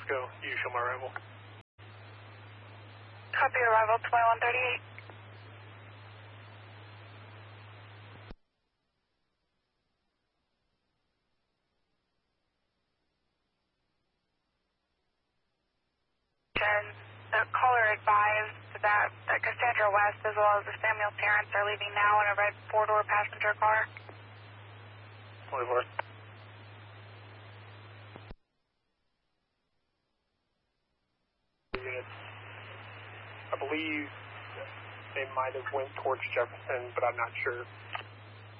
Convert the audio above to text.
Frisco. You show my arrival. Copy arrival 2138. The caller advised that the Cassandra West as well as the Samuel parents are leaving now in a red four-door passenger car. 24. I believe they might have went towards Jefferson, but I'm not sure.